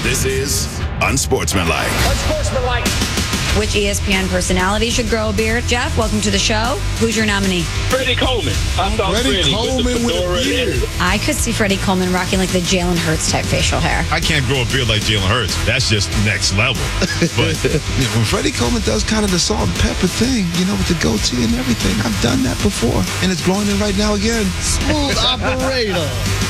This is Unsportsmanlike. Unsportsmanlike. Which ESPN personality should grow a beard? Jeff, welcome to the show. Who's your nominee? Freddie Coleman. I saw Freddie Coleman with a beard. I could see Freddie Coleman rocking like the Jalen Hurts type facial hair. I can't grow a beard like Jalen Hurts. That's just next level. But when Freddie Coleman does kind of the salt and pepper thing, with the goatee and everything, I've done that before. And it's blowing in right now again. Smooth operator.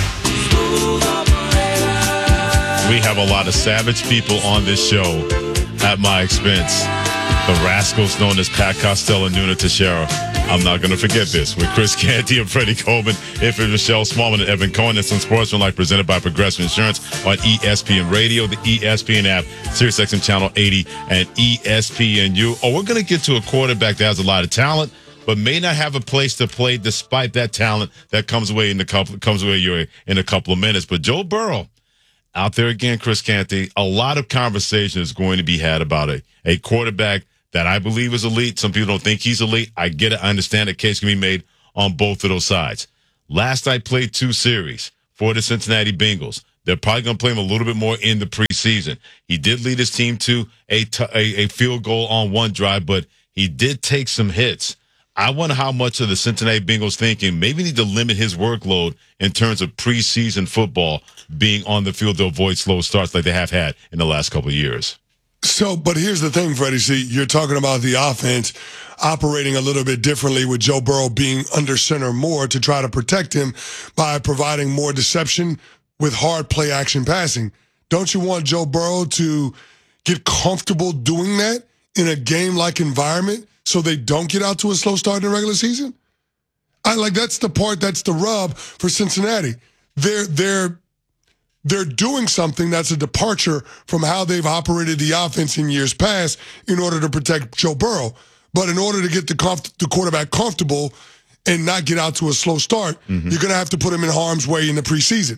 We have a lot of savage people on this show at my expense. The rascals known as Pat Costello and Nuna Teixeira. I'm not going to forget this. With Chris Canty and Freddie Coleman, Ifrit Michelle Smallman, and Evan Cohen. It's Unsportsmanlike, presented by Progressive Insurance on ESPN Radio, the ESPN app, SiriusXM Channel 80, and ESPNU. Oh, we're going to get to a quarterback that has a lot of talent, but may not have a place to play despite that talent that comes away in a couple of minutes. But Joe Burrow, out there again, Chris Canty, a lot of conversation is going to be had about a quarterback that I believe is elite. Some people don't think he's elite. I get it. I understand a case can be made on both of those sides. Last night played 2 series for the Cincinnati Bengals. They're probably going to play him a little bit more in the preseason. He did lead his team to a field goal on one drive, but he did take some hits. I wonder how much of the Cincinnati Bengals thinking maybe need to limit his workload in terms of preseason football being on the field to avoid slow starts like they have had in the last couple of years. So, but here's the thing, Freddie. See, you're talking about the offense operating a little bit differently with Joe Burrow being under center more to try to protect him by providing more deception with hard play action passing. Don't you want Joe Burrow to get comfortable doing that in a game-like environment so they don't get out to a slow start in the regular season? That's the part that's the rub for Cincinnati. They're doing something that's a departure from how they've operated the offense in years past in order to protect Joe Burrow. But in order to get the quarterback comfortable and not get out to a slow start, you're going to have to put him in harm's way in the preseason.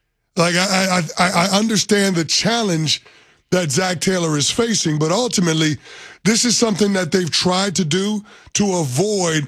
I understand the challenge that Zach Taylor is facing, but ultimately, this is something that they've tried to do to avoid,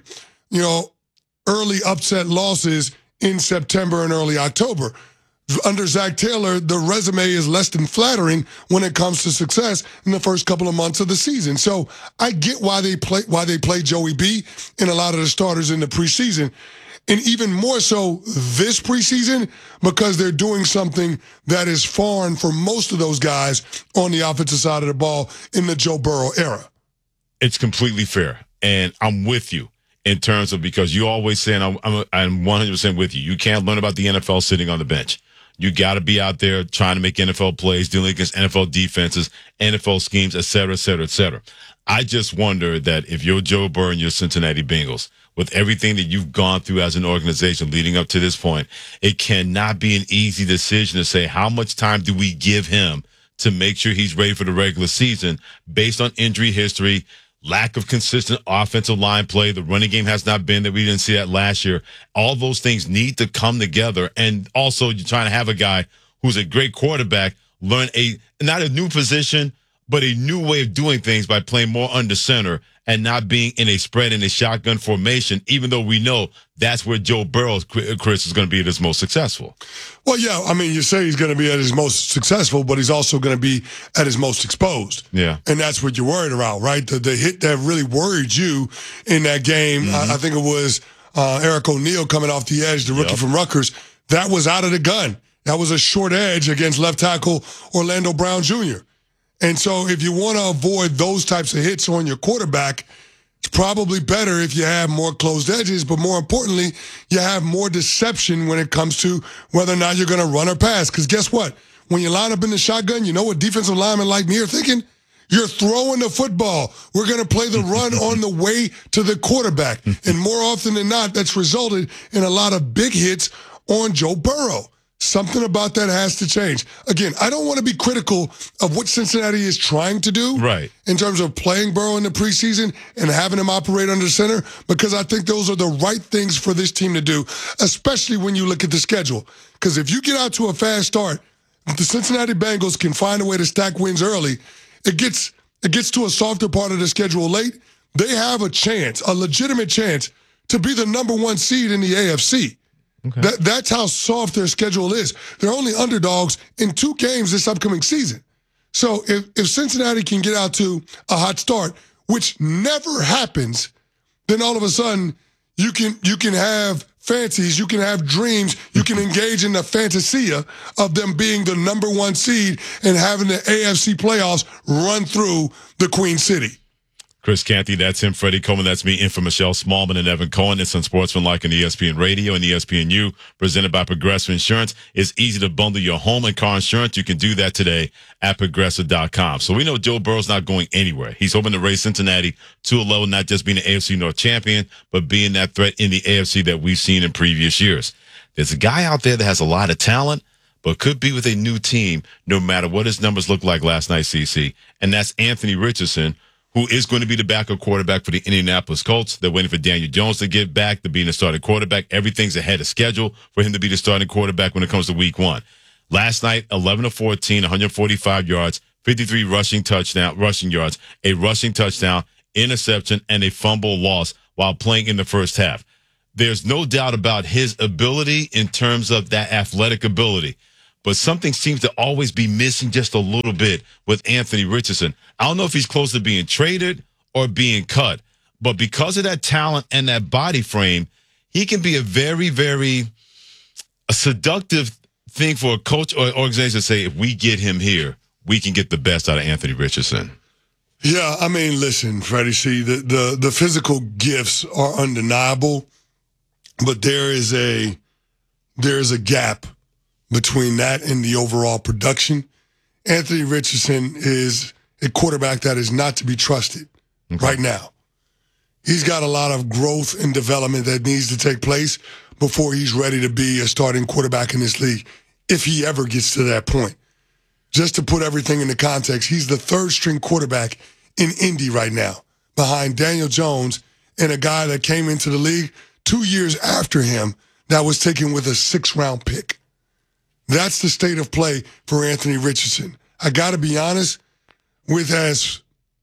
early upset losses in September and early October. Under Zach Taylor, the resume is less than flattering when it comes to success in the first couple of months of the season. So I get why they play Joey B and a lot of the starters in the preseason. And even more so this preseason because they're doing something that is foreign for most of those guys on the offensive side of the ball in the Joe Burrow era. It's completely fair. And I'm with you in terms of, because you always say, and I'm 100% with you, you can't learn about the NFL sitting on the bench. You got to be out there trying to make NFL plays, dealing against NFL defenses, NFL schemes, et cetera, et cetera, et cetera. I just wonder that if you're Joe Burrow and your Cincinnati Bengals, with everything that you've gone through as an organization leading up to this point, it cannot be an easy decision to say, how much time do we give him to make sure he's ready for the regular season based on injury history, lack of consistent offensive line play. The running game has not been that. We didn't see that last year. All those things need to come together. And also, you're trying to have a guy who's a great quarterback learn not a new position, but a new way of doing things by playing more under center and not being in a spread in a shotgun formation, even though we know that's where Joe Burrow, Chris, is going to be at his most successful. Well, yeah, I mean, you say he's going to be at his most successful, but he's also going to be at his most exposed. Yeah. And that's what you're worried about, right? The hit that really worried you in that game, I think it was Eric O'Neal coming off the edge, the rookie from Rutgers. That was out of the gun. That was a short edge against left tackle Orlando Brown Jr. And so if you want to avoid those types of hits on your quarterback, it's probably better if you have more closed edges, but more importantly, you have more deception when it comes to whether or not you're going to run or pass. Because guess what? When you line up in the shotgun, you know what defensive linemen like me are thinking? You're throwing the football. We're going to play the run on the way to the quarterback. And more often than not, that's resulted in a lot of big hits on Joe Burrow. Something about that has to change. Again, I don't want to be critical of what Cincinnati is trying to do in terms of playing Burrow in the preseason and having him operate under center, because I think those are the right things for this team to do, especially when you look at the schedule. Because if you get out to a fast start, if the Cincinnati Bengals can find a way to stack wins early, it gets to a softer part of the schedule late, they have a chance, a legitimate chance, to be the number 1 seed in the AFC. Okay. That's how soft their schedule is. They're only underdogs in 2 games this upcoming season. So if Cincinnati can get out to a hot start, which never happens, then all of a sudden you can have fancies, you can have dreams, you can engage in the fantasia of them being the number 1 seed and having the AFC playoffs run through the Queen City. Chris Canty, that's him. Freddie Coleman, that's me. In for Michelle Smallman and Evan Cohen. It's on Sportsmanlike and ESPN Radio and ESPNU, presented by Progressive Insurance. It's easy to bundle your home and car insurance. You can do that today at Progressive.com. So we know Joe Burrow's not going anywhere. He's hoping to raise Cincinnati to a level, not just being an AFC North champion, but being that threat in the AFC that we've seen in previous years. There's a guy out there that has a lot of talent, but could be with a new team no matter what his numbers look like last night, CC. And that's Anthony Richardson, who is going to be the backup quarterback for the Indianapolis Colts. They're waiting for Daniel Jones to get back, to being the starting quarterback. Everything's ahead of schedule for him to be the starting quarterback when it comes to week 1. Last night, 11 of 14, 145 yards, 53 rushing yards, a rushing touchdown, interception, and a fumble loss while playing in the first half. There's no doubt about his ability in terms of that athletic ability. But something seems to always be missing just a little bit with Anthony Richardson. I don't know if he's close to being traded or being cut, but because of that talent and that body frame, he can be a very, very seductive thing for a coach or organization to say, if we get him here, we can get the best out of Anthony Richardson. Yeah, I mean, listen, Freddie, see, the physical gifts are undeniable, but there is a gap between that and the overall production. Anthony Richardson is a quarterback that is not to be trusted right now. He's got a lot of growth and development that needs to take place before he's ready to be a starting quarterback in this league, if he ever gets to that point. Just to put everything into context, he's the 3rd-string quarterback in Indy right now, behind Daniel Jones and a guy that came into the league 2 years after him that was taken with a 6th-round pick. That's the state of play for Anthony Richardson. I got to be honest, with as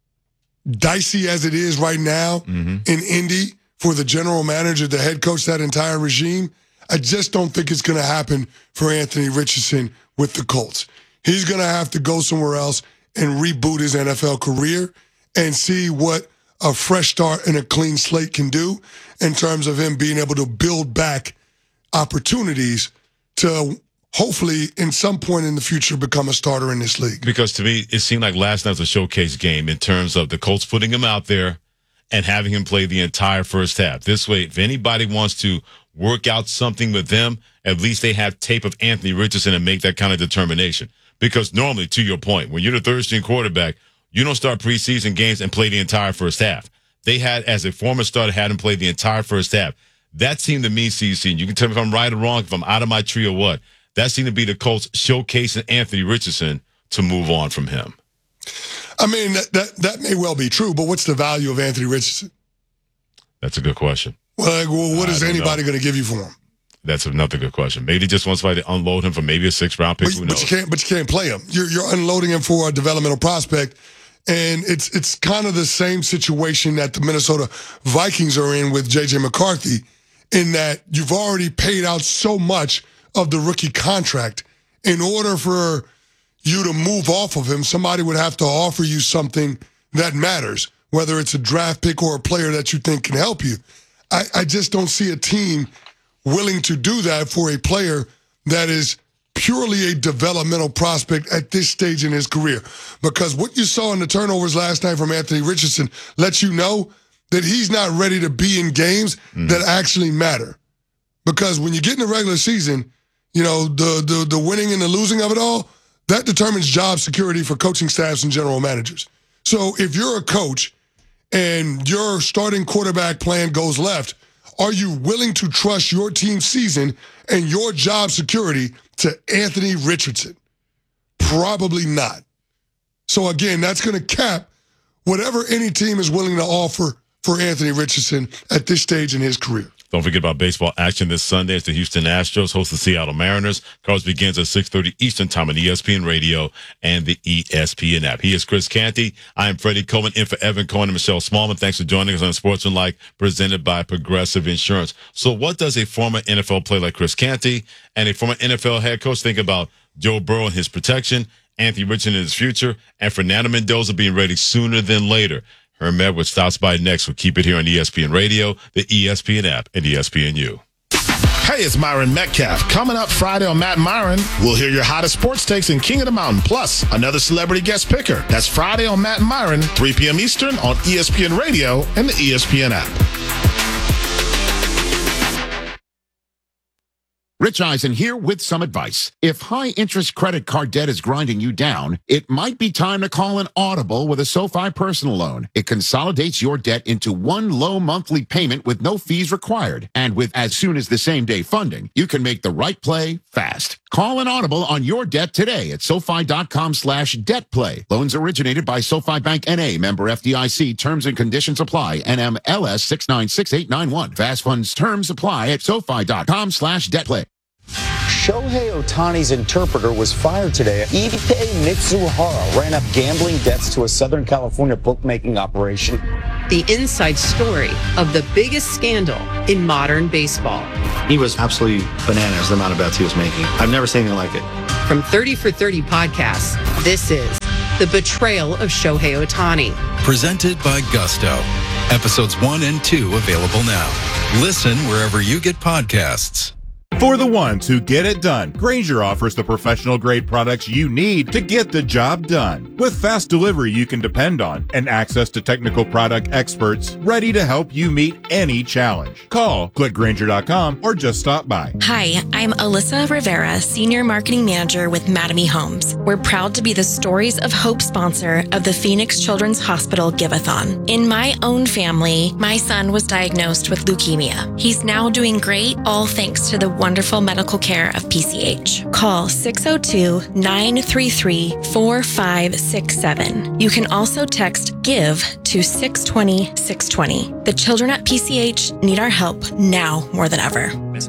dicey as it is right now in Indy for the general manager, the head coach, that entire regime, I just don't think it's going to happen for Anthony Richardson with the Colts. He's going to have to go somewhere else and reboot his NFL career and see what a fresh start and a clean slate can do in terms of him being able to build back opportunities to hopefully, in some point in the future, become a starter in this league. Because to me, it seemed like last night was a showcase game in terms of the Colts putting him out there and having him play the entire first half. This way, if anybody wants to work out something with them, at least they have tape of Anthony Richardson and make that kind of determination. Because normally, to your point, when you're the 3rd-string quarterback, you don't start preseason games and play the entire first half. They had, as a former starter, had him play the entire first half. That seemed to me, CC, you can tell me if I'm right or wrong, if I'm out of my tree or what, that seemed to be the Colts showcasing Anthony Richardson to move on from him. I mean, that may well be true, but what's the value of Anthony Richardson? That's a good question. Well, what is anybody going to give you for him? That's another good question. Maybe he just wants somebody to unload him for maybe a 6th-round pick. Who knows? But you can't play him. You're unloading him for a developmental prospect, and it's kind of the same situation that the Minnesota Vikings are in with J.J. McCarthy, in that you've already paid out so much of the rookie contract. In order for you to move off of him, somebody would have to offer you something that matters, whether it's a draft pick or a player that you think can help you. I just don't see a team willing to do that for a player that is purely a developmental prospect at this stage in his career. Because what you saw in the turnovers last night from Anthony Richardson lets you know that he's not ready to be in games that actually matter. Because when you get in the regular season, you know, the winning and the losing of it all, that determines job security for coaching staffs and general managers. So if you're a coach and your starting quarterback plan goes left, are you willing to trust your team's season and your job security to Anthony Richardson? Probably not. So again, that's going to cap whatever any team is willing to offer for Anthony Richardson at this stage in his career. Don't forget about baseball action this Sunday as the Houston Astros host the Seattle Mariners. Cards begins at 6:30 Eastern Time on ESPN Radio and the ESPN app. He is Chris Canty. I am Freddie Coleman, in for Evan Cohen and Michelle Smallman. Thanks for joining us on Sportsmanlike, presented by Progressive Insurance. So what does a former NFL player like Chris Canty and a former NFL head coach think about Joe Burrow and his protection, Anthony Richardson in his future, and Fernando Mendoza being ready sooner than later? Herm Edwards stops by next. We'll keep it here on ESPN Radio, the ESPN app, and ESPNU. Hey, it's Myron Metcalf. Coming up Friday on Matt Myron, we'll hear your hottest sports takes in King of the Mountain, plus another celebrity guest picker. That's Friday on Matt Myron, 3 p.m. Eastern on ESPN Radio and the ESPN app. Rich Eisen here with some advice. If high-interest credit card debt is grinding you down, it might be time to call an Audible with a SoFi personal loan. It consolidates your debt into one low monthly payment with no fees required. And with as soon as the same-day funding, you can make the right play fast. Call an Audible on your debt today at SoFi.com/debtplay. Loans originated by SoFi Bank N.A., member FDIC. Terms and conditions apply. NMLS 696891. Fast funds terms apply at SoFi.com/debtplay. Shohei Ohtani's interpreter was fired today. Ippei Mitsuhara ran up gambling debts to a Southern California bookmaking operation. The inside story of the biggest scandal in modern baseball. He was absolutely bananas, the amount of bets he was making. I've never seen anything like it. From 30 for 30 podcasts, this is The Betrayal of Shohei Ohtani. Presented by Gusto. Episodes 1 and 2 available now. Listen wherever you get podcasts. For the ones who get it done, Grainger offers the professional-grade products you need to get the job done. With fast delivery you can depend on and access to technical product experts ready to help you meet any challenge. Call, click Grainger.com, or just stop by. Hi, I'm Alyssa Rivera, Senior Marketing Manager with Mattamy Homes. We're proud to be the Stories of Hope sponsor of the Phoenix Children's Hospital Give-a-thon. In my own family, my son was diagnosed with leukemia. He's now doing great, all thanks to the wonderful medical care of PCH. Call 602-933-4567. You can also text GIVE to 620-620. The children at PCH need our help now more than ever.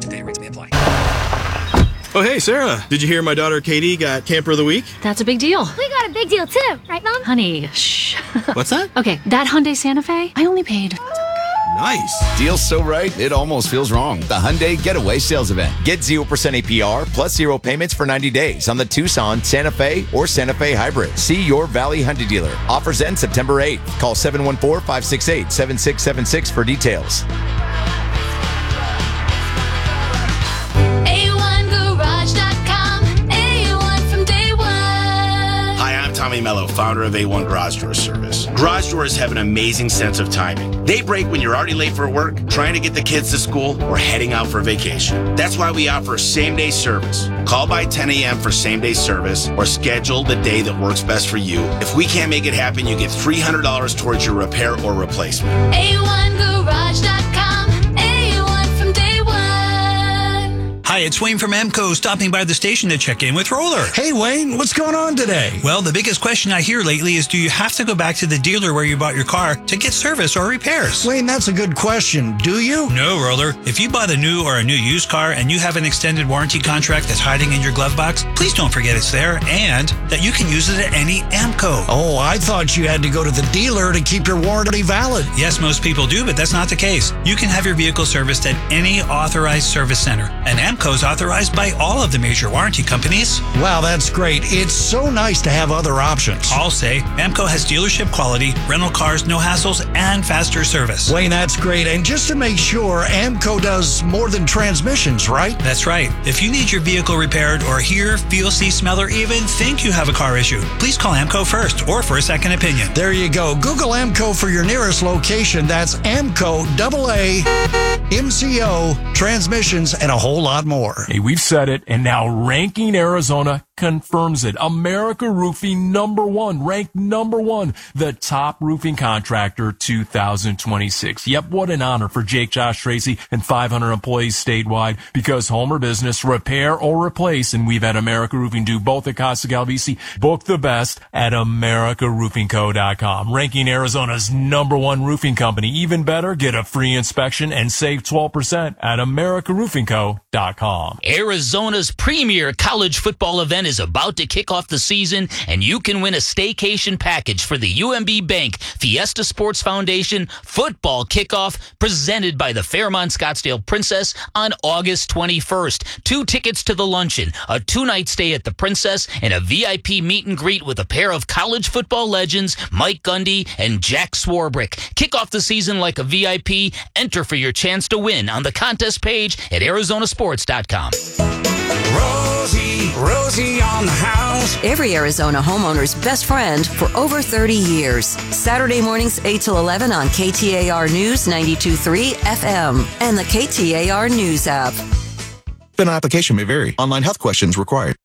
Oh, hey, Sarah. Did you hear my daughter Katie got Camper of the Week? That's a big deal. We got a big deal too, right, Mom? Honey, shh. What's that? Okay, that Hyundai Santa Fe, I only paid... Nice. Deal's so right, it almost feels wrong. The Hyundai Getaway Sales Event. Get 0% APR plus 0 payments for 90 days on the Tucson, Santa Fe, or Santa Fe Hybrid. See your Valley Hyundai dealer. Offers end September 8th. Call 714-568-7676 for details. Tommy Mello, founder of A1 Garage Door Service. Garage doors have an amazing sense of timing. They break when you're already late for work, trying to get the kids to school, or heading out for vacation. That's why we offer same-day service. Call by 10 a.m. for same-day service or schedule the day that works best for you. If we can't make it happen, you get $300 towards your repair or replacement. A1Garage.com. A1 from day one. Hi, it's Wayne from AMCO, stopping by the station to check in with Roller. Hey, Wayne, what's going on today? Well, the biggest question I hear lately is, do you have to go back to the dealer where you bought your car to get service or repairs? Wayne, that's a good question. Do you? No, Roller. If you bought a new or a new used car and you have an extended warranty contract that's hiding in your glove box, please don't forget it's there and that you can use it at any AMCO. Oh, I thought you had to go to the dealer to keep your warranty valid. Yes, most people do, but that's not the case. You can have your vehicle serviced at any authorized service center, and AMCO is authorized by all of the major warranty companies. Wow, that's great. It's so nice to have other options. I'll say AMCO has dealership quality, rental cars, no hassles, and faster service. Wayne, that's great. And just to make sure, AMCO does more than transmissions, right? That's right. If you need your vehicle repaired or hear, feel, see, smell, or even think you have a car issue, please call AMCO first or for a second opinion. There you go. Google AMCO for your nearest location. That's AMCO, AA, MCO, transmissions, and a whole lot more. Hey, we've said it, and now Ranking Arizona confirms it. America Roofing, ranked number one, the top roofing contractor 2026. Yep, what an honor for Jake, Josh, Tracy, and 500 employees statewide, because home or business, repair or replace, and we've had America Roofing do both at Costa Galvisi. Book the best at AmericaRoofingCo.com. Ranking Arizona's number one roofing company. Even better, get a free inspection and save 12% at AmericaRoofingCo.com. Arizona's premier college football event is about to kick off the season, and you can win a staycation package for the UMB Bank Fiesta Sports Foundation football kickoff presented by the Fairmont Scottsdale Princess on August 21st. 2 tickets to the luncheon, a 2-night stay at the Princess, and a VIP meet and greet with a pair of college football legends, Mike Gundy and Jack Swarbrick. Kick off the season like a VIP. Enter for your chance to win on the contest page at arizonasports.com. Rosie on the house. Every Arizona homeowner's best friend for over 30 years. Saturday mornings 8 till 11 on KTAR News 92.3 FM and the KTAR News app. An application may vary. Online health questions required.